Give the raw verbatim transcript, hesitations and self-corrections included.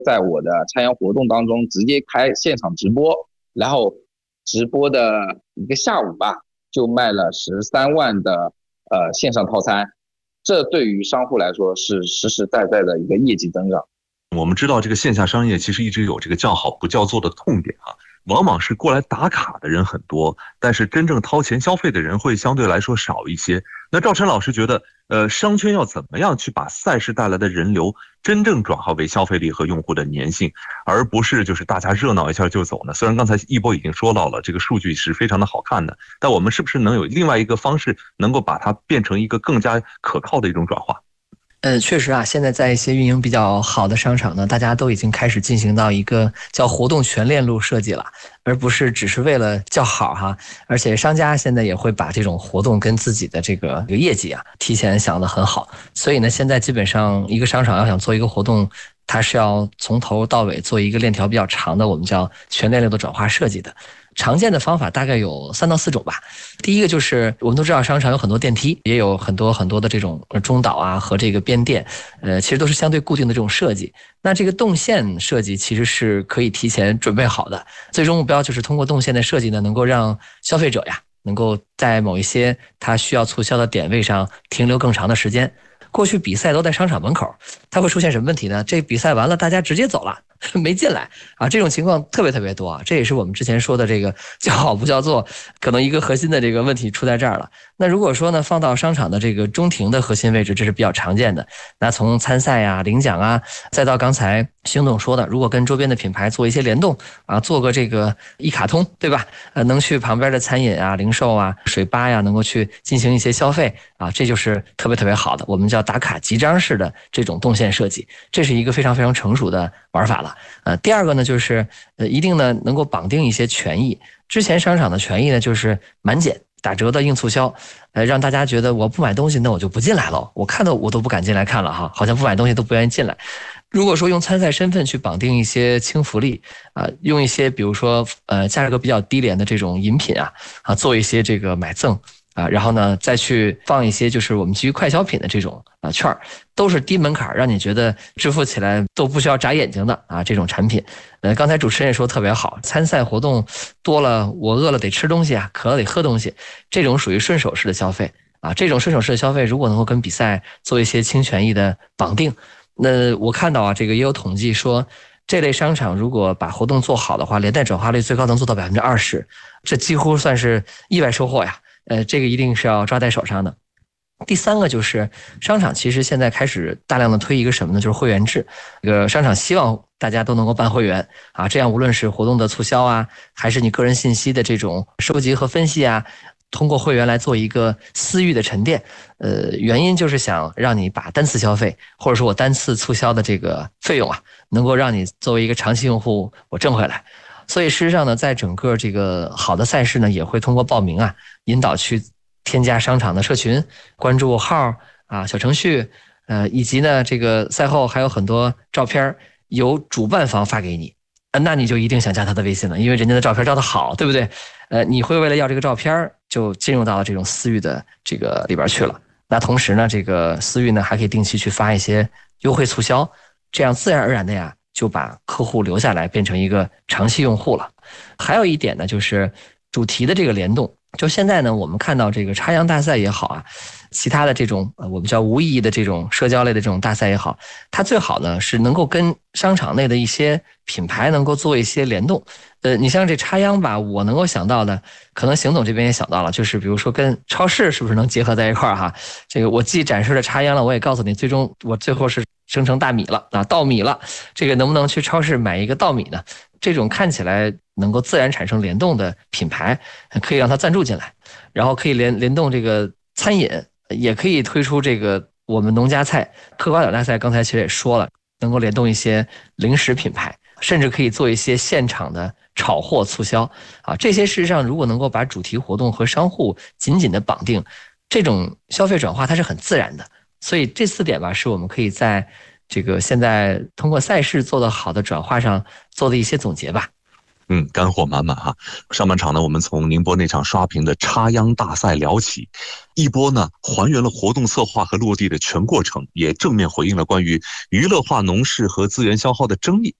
在我的插秧活动当中直接开现场直播，然后直播的一个下午吧，就卖了十三万的呃线上套餐，这对于商户来说是实实在在的一个业绩增长。 我们知道这个线下商业其实一直有这个叫好不叫座的痛点啊，往往是过来打卡的人很多，但是真正掏钱消费的人会相对来说少一些。那赵晨老师觉得，呃，商圈要怎么样去把赛事带来的人流真正转化为消费力和用户的粘性，而不是就是大家热闹一下就走呢？虽然刚才一波已经说到了这个数据是非常的好看的，但我们是不是能有另外一个方式，能够把它变成一个更加可靠的一种转化？ 呃，确实啊，现在在一些运营比较好的商场呢，大家都已经开始进行到一个叫活动全链路设计了，而不是只是为了叫好哈。而且商家现在也会把这种活动跟自己的这个业绩啊提前想得很好，所以呢，现在基本上一个商场要想做一个活动，它是要从头到尾做一个链条比较长的，我们叫全链路的转化设计的。常见的方法大概有三到四种吧。第一个就是我们都知道商场有很多电梯，也有很多很多的这种中岛啊和这个边店，呃，其实都是相对固定的这种设计。那这个动线设计其实是可以提前准备好的，最终目标就是通过动线的设计呢，能够让消费者呀能够在某一些他需要促销的点位上停留更长的时间。过去比赛都在商场门口，它会出现什么问题呢？这比赛完了，大家直接走了，没进来啊！这种情况特别特别多啊！这也是我们之前说的这个叫好不叫座，可能一个核心的这个问题出在这儿了。那如果说呢，放到商场的这个中庭的核心位置，这是比较常见的。那从参赛啊、领奖啊，再到刚才邢总说的，如果跟周边的品牌做一些联动啊，做个这个一卡通，对吧？呃，能去旁边的餐饮啊、零售啊、水吧呀，能够去进行一些消费啊，这就是特别特别好的，我们叫打卡集章式的这种动线设计，这是一个非常非常成熟的玩法了。呃，第二个呢，就是呃，一定呢能够绑定一些权益。之前商场的权益呢，就是满减、打折的硬促销，呃，让大家觉得我不买东西，那我就不进来了，我看到我都不敢进来看了哈，好像不买东西都不愿意进来。如果说用参赛身份去绑定一些轻福利啊、呃，用一些比如说呃价格比较低廉的这种饮品啊啊，做一些这个买赠。啊，然后呢，再去放一些就是我们基于快消品的这种啊券，都是低门槛，让你觉得支付起来都不需要眨眼睛的啊这种产品。呃，刚才主持人也说特别好，参赛活动多了，我饿了得吃东西啊，渴了得喝东西，这种属于顺手式的消费啊。这种顺手式的消费，如果能够跟比赛做一些轻权益的绑定，那我看到啊，这个也有统计说，这类商场如果把活动做好的话，连带转化率最高能做到百分之二十，这几乎算是意外收获呀。呃，这个一定是要抓在手上的。第三个就是商场其实现在开始大量的推一个什么呢？就是会员制。这个商场希望大家都能够办会员啊，这样无论是活动的促销啊，还是你个人信息的这种收集和分析啊，通过会员来做一个私域的沉淀。呃，原因就是想让你把单次消费或者说我单次促销的这个费用啊，能够让你作为一个长期用户我挣回来。所以事实上呢，在整个这个好的赛事呢，也会通过报名啊，引导去添加商场的社群、关注号啊、小程序，呃，以及呢，这个赛后还有很多照片由主办方发给你，那你就一定想加他的微信了，因为人家的照片照得好，对不对？呃，你会为了要这个照片，就进入到了这种私域的这个里边去了。那同时呢，这个私域呢还可以定期去发一些优惠促销，这样自然而然的呀，就把客户留下来，变成一个长期用户了。还有一点呢，就是主题的这个联动。就现在呢，我们看到这个插秧大赛也好啊，其他的这种呃我们叫无意义的这种社交类的这种大赛也好，它最好呢是能够跟商场内的一些品牌能够做一些联动。呃，你像这插秧吧，我能够想到的，可能邢总这边也想到了，就是比如说跟超市是不是能结合在一块儿哈？这个我既展示了插秧了，我也告诉你，最终我最后是生成大米了啊，稻米了。这个能不能去超市买一个稻米呢？这种看起来能够自然产生联动的品牌，可以让它赞助进来，然后可以联联动这个餐饮，也可以推出这个我们农家菜嗑瓜子大赛。刚才其实也说了，能够联动一些零食品牌，甚至可以做一些现场的炒货促销啊。这些事实上，如果能够把主题活动和商户紧紧的绑定，这种消费转化它是很自然的。所以这四点吧，是我们可以在这个现在通过赛事做得好的转化上做的一些总结吧。 嗯，干货满满哈。上半场呢，我们从宁波那场刷屏的插秧大赛聊起，一波呢还原了活动策划和落地的全过程，也正面回应了关于娱乐化农事和资源消耗的争议。